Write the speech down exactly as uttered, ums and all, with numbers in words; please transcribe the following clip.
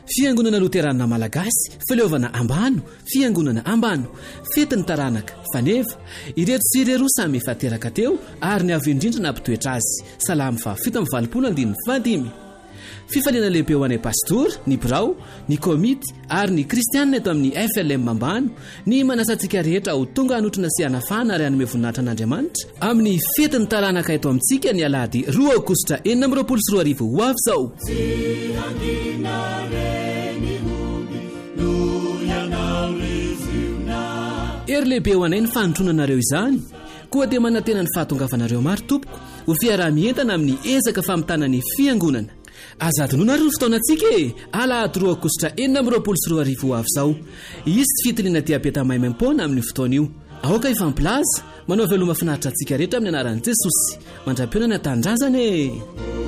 Fiangonana Luterana Malagasy, fileovana ambano, fiangonana ambano, fetiny taranaka, faneva, ireto sy ireo samy efa teraka teo ary ny avy indrindra nampitoetra azy. Salamy fa fito amby valopolo andiny fadimy. Fifaliana lehibe ho anay pastor, ny birao, ny komity ary ny kristianina eto amin'ny F L M ambano, ny manasantsika rehetra ho tonga hanotrona sy hanafana ary hanome voninahitra an'Andriamanitra amin'ny fetiny taranaka eto amintsika ny alahady roa aogositra enina amby roapolo sy roa arivo ho avy zao. Ery lehibe ho anay ny fanotronanareo izany, koa dia manantena ny fahatongavanareo maro tompoko ho fiarah-mientana amin'ny ezaka famitana ny fiangonana. Azadinonareo ny fotoanantsika e, alahady roa aogositra enina amby roapolo sy roa arivo ho avy zao. Izy tsy fitiliana diabeta maimaimpona amin'ny fotoana io. Aoka ifampilaza, manao veloma finaritra antsika rehetra amin'ny anaran'i Jesosy. Mandram-piona ny tanindrazana e.